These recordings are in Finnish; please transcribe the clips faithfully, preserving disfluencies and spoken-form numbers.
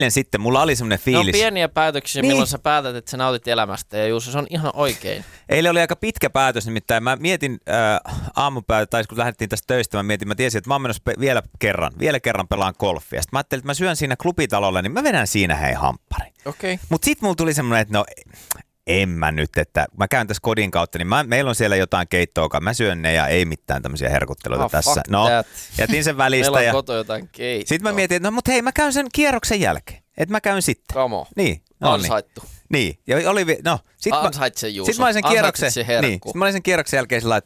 sitten mulla oli semmoinen fiilis. Ne on pieniä päätöksiä, niin. milloin sä päätät, että sä nautit elämästä. Ja Juuso, se on ihan oikein. Eilen oli aika pitkä päätös, nimittäin mä mietin äh, aamupäivä, tai kun lähdettiin tästä töistä, mä mietin, mä tiesin, että mä oon menossa pe- vielä kerran, vielä kerran pelaan golfia. Sitten mä ajattelin, että mä syön siinä klubitalolla, niin mä vedän siinä hei hamppari. Okei. Okay. Mut sit mulla tuli semmoinen, että no en mä nyt, että mä käyn tässä kodin kautta, niin mä, meillä on siellä jotain keittoa, mä syön ne ja ei mitään tämmöisiä herkutteluita oh, tässä. No, that. jätin sen välistä. Meillä on ja koto jotain keittoa. Sitten mä mietin, että no mut hei, mä käyn sen kierroksen jälkeen. Että mä käyn sitten. Come on. Niin. No, ansaittu. Niin. Ja oli, no, sit Ansaitse Juuso. Sit mä olin sen kierroksen, se niin, sit mä olin sen kierroksen jälkeen sillä, että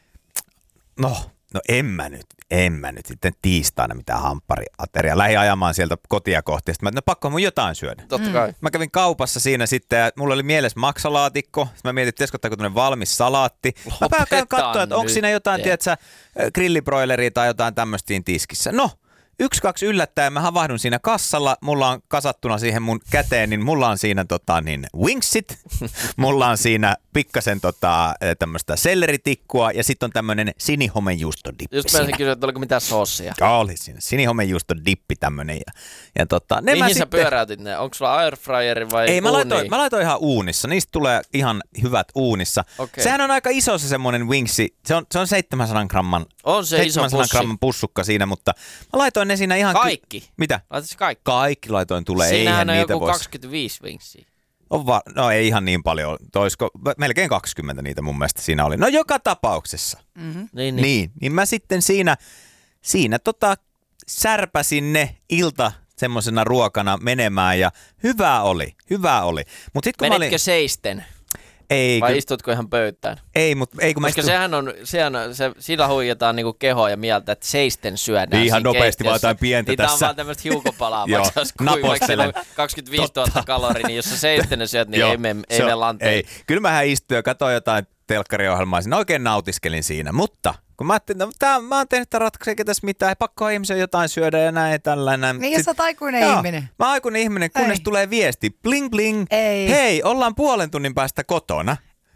no, no en mä nyt, en mä nyt sitten tiistaina mitään hamppariateria. Lähdin ajamaan sieltä kotia kohti. Sitten mä, no pakko mun jotain syödä. Totta kai. Mm. Mä kävin kaupassa siinä sitten ja mulla oli mielessä maksalaatikko. Sitten mä mietin, että teskottaako tuonne valmis salaatti. Mä käyn katsoa, että onko siinä jotain, tiedätkö, grillibroileria tai jotain tämmöistä tiskissä. No. Yksi, kaksi yllättäen mä havahdun siinä kassalla, mulla on kasattuna siihen mun käteen, niin mulla on siinä tota, niin wingsit, mulla on siinä pikkasen tota, tämmöistä selleritikkua ja sitten on tämmönen sinihomenjuustodippi. Just mä kysyä, että oliko mitään soossia? Oli siinä, sinihomenjuustodippi tämmönen. Ja, ja tota, ne mihin mä sä sitten pyöräytit ne? Onko sulla airfryeri vai Ei, mä uuni? laitoin, mä laitoin ihan uunissa, niistä tulee ihan hyvät uunissa. Okay. Sehän on aika iso se semmonen wingsi, se on, se on seitsemänsadan gramman, on se seitsemänsadan iso gramman pussukka siinä, mutta mä laitoin ne siinä ihan... Kaikki? Ky- Mitä? Laitatko kaikki? Kaikki laitoin tulee, Siinähän eihän on niitä joku vois. kaksikymmentäviisi vinksiä. On va- no ei ihan niin paljon, toisko, melkein kaksikymmentä niitä mun mielestä siinä oli. No joka tapauksessa. Mm-hmm. Niin, niin. niin, niin mä sitten siinä, siinä tota särpäsin ne ilta semmosena ruokana menemään ja hyvää oli, hyvää oli. Mut sit kun Menitkö mä olin... seisten? Ei, vai kyllä, istutko ihan pöytään? ei, mutta ei kun mä Koska istun... sehän on, sehän on se, sillä huijataan niinku kehoa ja mieltä, että seisten syödään. Ihan nopeasti vaan jotain pientä niitä tässä. Niitä on vaan tämmöistä hiukopalaa, vaikka se olisi kuiva, vaikka siellä on kaksikymmentäviisituhatta kaloria, niin jos sä seisten syöt, niin ei mene ei me lanteen. Ei. Kyllä mähän istuin ja katsoin jotain telkkariohjelmaa, siinä oikein nautiskelin siinä, mutta... Kun mä ajattelin, no, tää, mä oon tehnyt tämän ratkaisun, eikä tässä mitään, pakko ihmisen jotain syödä ja näin ja tällainen. Niin jos sä oot aikuinen joo, ihminen. Mä oon aikuinen ihminen, kunnes ei. tulee viesti, bling bling, ei. hei, ollaan puolen tunnin päästä kotona.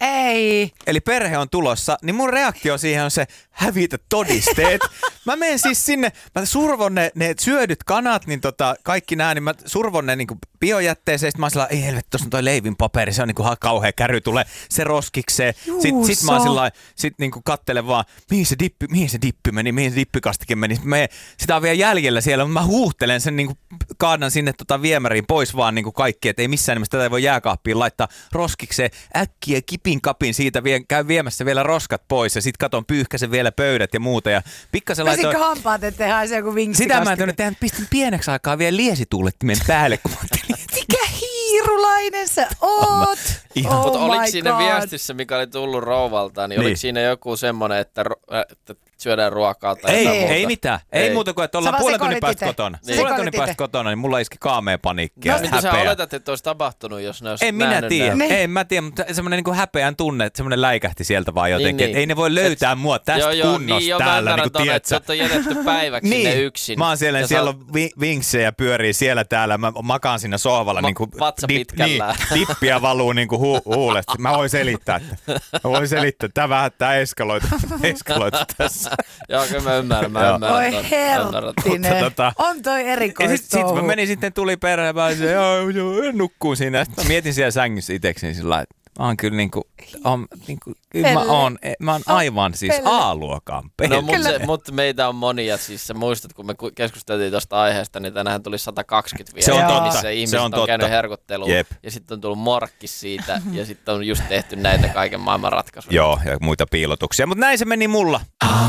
Ei. Eli perhe on tulossa, niin mun reaktio siihen on se hävitä todisteet. Mä menen siis sinne, mä survon ne, ne syödyt kanat, niin tota, kaikki nää, niin mä survon ne niin kuin biojätteeseen. Sitten mä oon sillä, ei helvetti, tuossa on toi leivin paperi, se on niin kuin kauhea käry, tulee se roskikseen. Sitten sit mä oon sillä sit niin kuin kattelen vaan, mihin se dippi, mihin se dippi meni, mihin se dippikastike meni. Me, sitä on vielä jäljellä siellä, mä huuhtelen sen, niin kuin kaadan sinne tota viemäriin pois vaan niin kuin kaikki, että ei missään nimessä tätä ei voi jääkaappiin laittaa roskikseen äkkiä kipin kapin siitä, vie, käy viemässä vielä roskat pois ja sit katon pyyhkäsen vielä pöydät ja muuta. Ja pikkasen laitoin... Pesitkö hampaat, ettei haise joku vinksikastike? Sitä mä en tehnyt, että pistin pieneksi aikaa vielä liesituulettimen päälle, kun mä ajattelin, mikä hiirulainen sä oot? Ihan. Oh Mutta oliko my siinä God. viestissä, mikä oli tullut rouvalta, niin, niin. oliko siinä joku semmoinen, että, että syödään ruokaa tai ei, jotain muuta? ei mitään. Ei, ei muuta kuin, että ollaan puolen tunnin päästä kotona. Niin. Puolen tunnin päästä kotona, niin mulla iski kaamea paniikki ja no, mitä sä häpeä. oletat, että olisi tapahtunut, jos ne olisi En minä tiedä, Ne. en mä tiedä, mutta semmoinen niin häpeän tunne, että semmoinen läikähti sieltä vaan jotenkin, niin, että ei ne voi löytää et, mua tästä joo, kunnosta niin, täällä, niin kuin tiedät tiedät sä. Että on jätetty päiväksi niin. sinne yksin. Mä oon siellä, ja siellä sä... on vi- vinksejä pyörii siellä täällä, mä makaan siinä sohvalla, Ma- niin kuin vatsa dip, pitkällään. Niin, dippiä valuu niin kuin hu- huulesta. Mä voin selittää, että, mä voin selittää, tää vähän, tää eskaloitu, eskaloitu tässä. Joo, kyllä mä ymmärrän, mä ymmärrän. Oi herttinen, tota, on toi erikoista. Sitten sit mä menin sitten, tuli perhe, mä olisin, joo, joo, nukkuu siinä. Sitten mä mietin siellä sängyssä itsekseni sillä lailla, että mä oon kyllä niinku, on, niinku kyllä mä oon, mä oon aivan siis A-luokan pelle. No mut, se, mut meitä on monia, siis sä muistat, kun me keskusteltiin tuosta aiheesta, niin tänähän tuli sata kaksikymmentä vielä. Se on missä totta, ihmiset se on on totta. käynyt herkotteluun. Jep. Ja sitten on tullut morkkis siitä, ja sitten on just tehty näitä kaiken maailman ratkaisuja. Joo, ja muita piilotuksia, mutta näin se meni mulla.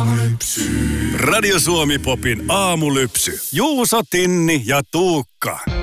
Radio Suomi Popin aamulypsy. Juuso, Tinni ja Tuukka.